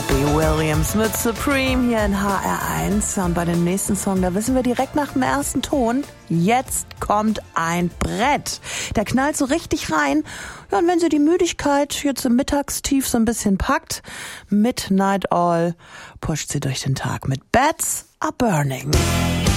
Robbie Williams mit Supreme hier in HR1. Und bei dem nächsten Song, da wissen wir direkt nach dem ersten Ton, jetzt kommt ein Brett. Der knallt so richtig rein. Ja, und wenn sie die Müdigkeit jetzt im Mittagstief so ein bisschen packt, Midnight Oil pusht sie durch den Tag mit Bats Are Burning.